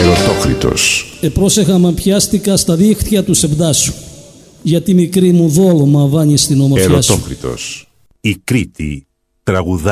Ερωτόκριτος. Πρόσεχα μα πιάστηκα στα δίχτυα του Σεβδάσου, για τη μικρή μου δόλο μα βάνει στην ομορφιά σου. Ερωτόκριτος. Η Κρήτη τραγουδά.